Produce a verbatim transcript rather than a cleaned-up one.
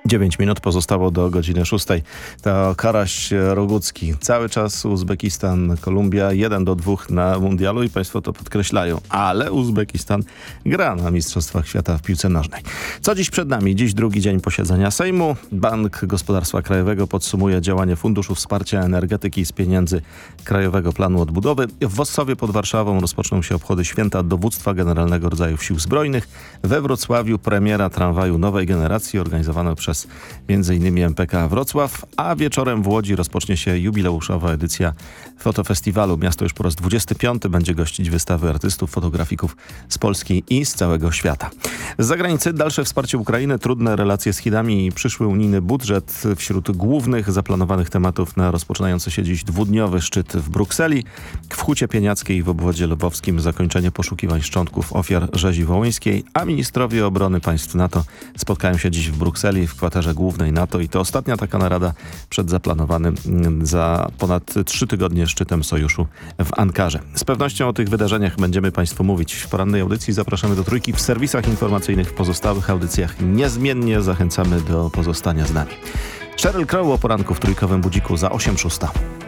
dziewięć minut pozostało do godziny szóstej. To Karaś Rogucki. Cały czas Uzbekistan, Kolumbia jeden do dwóch na mundialu i państwo to podkreślają. Ale Uzbekistan gra na Mistrzostwach Świata w piłce nożnej. Co dziś przed nami? Dziś drugi dzień posiedzenia Sejmu. Bank Gospodarstwa Krajowego podsumuje działanie Funduszu Wsparcia Energetyki z pieniędzy Krajowego Planu Odbudowy. W Wossowie pod Warszawą rozpoczną się obchody święta Dowództwa Generalnego Rodzajów Sił Zbrojnych. We Wrocławiu premiera tramwaju nowej generacji organizowana przez między innymi M P K Wrocław, a wieczorem w Łodzi rozpocznie się jubileuszowa edycja fotofestiwalu. Miasto już po raz dwudziesty piąty będzie gościć wystawy artystów, fotografików z Polski i z całego świata. Z zagranicy dalsze wsparcie Ukrainy, trudne relacje z Chinami i przyszły unijny budżet wśród głównych zaplanowanych tematów na rozpoczynający się dziś dwudniowy szczyt w Brukseli. W Hucie Pieniackiej i w obwodzie lubowskim zakończenie poszukiwań szczątków ofiar rzezi wołyńskiej, a ministrowie obrony państw NATO spotkają się dziś w Brukseli w kwaterze głównej NATO i to ostatnia taka narada przed zaplanowanym za ponad trzy tygodnie szczytem sojuszu w Ankarze. Z pewnością o tych wydarzeniach będziemy Państwu mówić w porannej audycji. Zapraszamy do Trójki w serwisach informacyjnych, w pozostałych audycjach niezmiennie zachęcamy do pozostania z nami. Sheryl Crow o poranku w Trójkowym Budziku za osiem szósta.